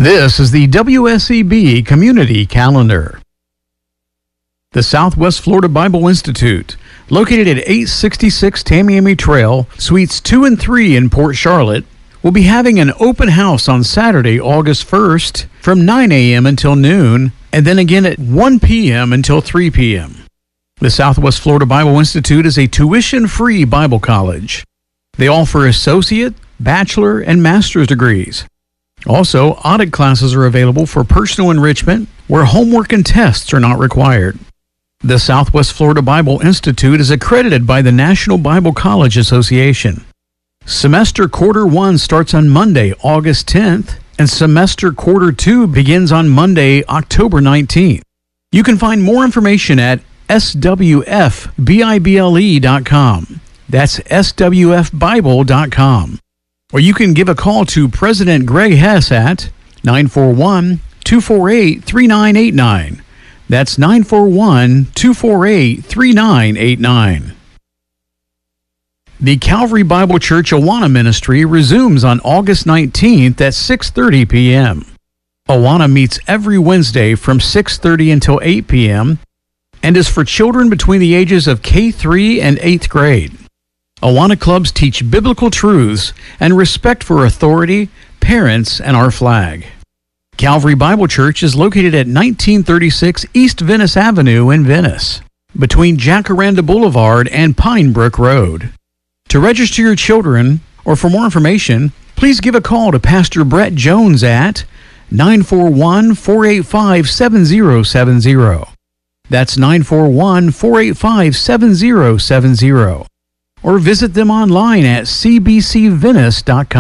This is the WSEB Community Calendar. The Southwest Florida Bible Institute, located at 866 Tamiami Trail, Suites 2 and 3 in Port Charlotte, will be having an open house on Saturday, August 1st from 9 a.m. until noon, and then again at 1 p.m. until 3 p.m. The Southwest Florida Bible Institute is a tuition-free Bible college. They offer associate, bachelor, and master's degrees. Also, audit classes are available for personal enrichment where homework and tests are not required. The Southwest Florida Bible Institute is accredited by the National Bible College Association. Semester Quarter 1 starts on Monday, August 10th, and Semester Quarter 2 begins on Monday, October 19th. You can find more information at swfbible.com. That's swfbible.com. Or you can give a call to President Greg Hess at 941-248-3989. That's 941-248-3989. The Calvary Bible Church Awana Ministry resumes on August 19th at 6:30 p.m. Awana meets every Wednesday from 6:30 until 8 p.m. and is for children between the ages of K3 and 8th grade. Awana clubs teach biblical truths and respect for authority, parents, and our flag. Calvary Bible Church is located at 1936 East Venice Avenue in Venice, between Jacaranda Boulevard and Pinebrook Road. To register your children, or for more information, please give a call to Pastor Brett Jones at 941-485-7070. That's 941-485-7070. Or visit them online at cbcvenice.com.